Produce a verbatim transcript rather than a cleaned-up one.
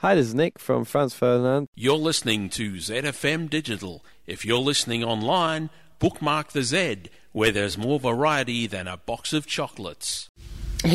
Hi, this is Nick from Franz Ferdinand. You're listening to Z F M Digital. If you're listening online, bookmark the Z, where there's more variety than a box of chocolates.